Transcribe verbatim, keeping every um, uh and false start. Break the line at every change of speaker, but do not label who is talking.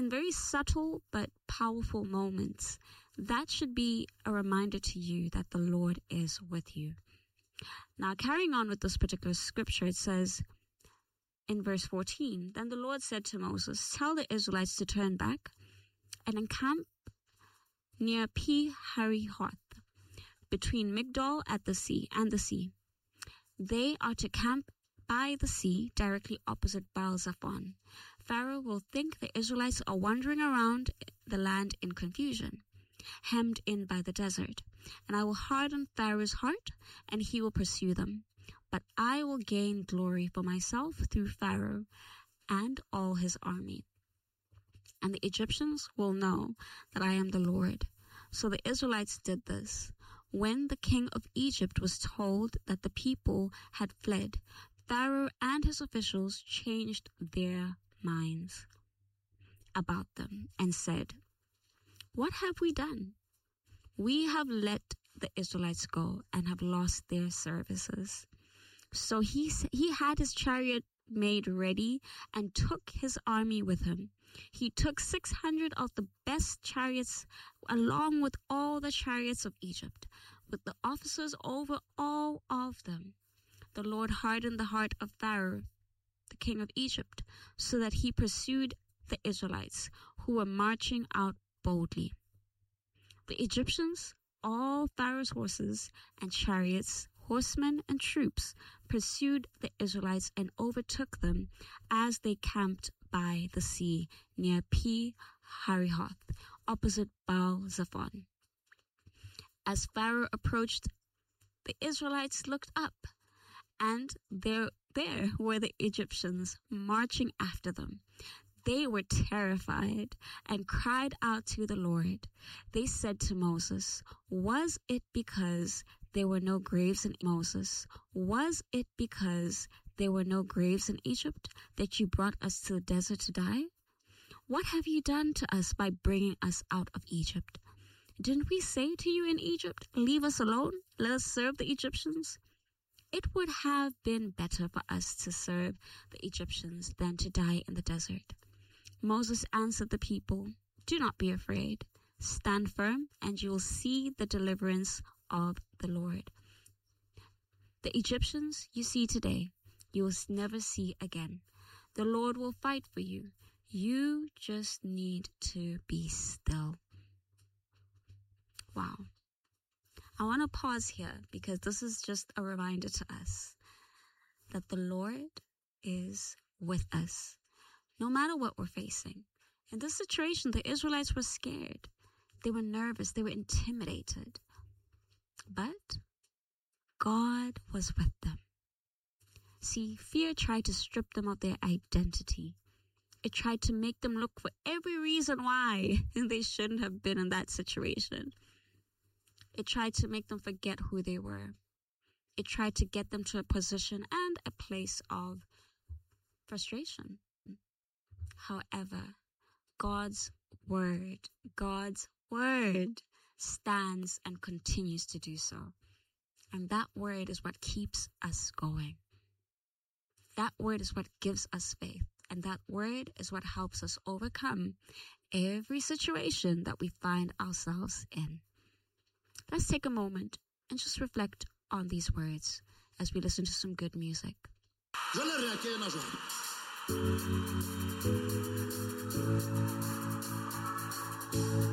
in very subtle but powerful moments, that should be a reminder to you that the Lord is with you. Now, carrying on with this particular scripture, it says in verse fourteen, "Then the Lord said to Moses, tell the Israelites to turn back and encamp near Pi-hahiroth, between Migdol at the sea and the sea. They are to camp by the sea, directly opposite Baal-zephon. Pharaoh will think the Israelites are wandering around the land in confusion, hemmed in by the desert. And I will harden Pharaoh's heart, and he will pursue them. But I will gain glory for myself through Pharaoh and all his army. And the Egyptians will know that I am the Lord." So the Israelites did this. When the king of Egypt was told that the people had fled, Pharaoh and his officials changed their minds about them and said, "What have we done? We have let the Israelites go and have lost their services." So he, he had his chariot made ready and took his army with him. He took six hundred of the best chariots along with all the chariots of Egypt, with the officers over all of them. The Lord hardened the heart of Pharaoh, the king of Egypt, so that he pursued the Israelites, who were marching out boldly. The Egyptians, all Pharaoh's horses and chariots, horsemen and troops, pursued the Israelites and overtook them as they camped by the sea near Pi-hahiroth, opposite Baal-zephon. As Pharaoh approached, the Israelites looked up, and there, there were the Egyptians marching after them. They were terrified and cried out to the Lord. They said to Moses, "Was it because there were no graves in Moses? Was it because there were no graves in Egypt that you brought us to the desert to die? What have you done to us by bringing us out of Egypt? Didn't we say to you in Egypt, 'Leave us alone, let us serve the Egyptians'? It would have been better for us to serve the Egyptians than to die in the desert." Moses answered the people, "Do not be afraid. Stand firm, and you will see the deliverance of the Lord. The Egyptians you see today, you will never see again. The Lord will fight for you. You just need to be still." Wow. I want to pause here because this is just a reminder to us that the Lord is with us, no matter what we're facing. In this situation, the Israelites were scared. They were nervous. They were intimidated. But God was with them. See, fear tried to strip them of their identity. It tried to make them look for every reason why they shouldn't have been in that situation. It tried to make them forget who they were. It tried to get them to a position and a place of frustration. However, God's word, God's word stands and continues to do so. And that word is what keeps us going. That word is what gives us faith. And that word is what helps us overcome every situation that we find ourselves in. Let's take a moment and just reflect on these words as we listen to some good music.
Thank you.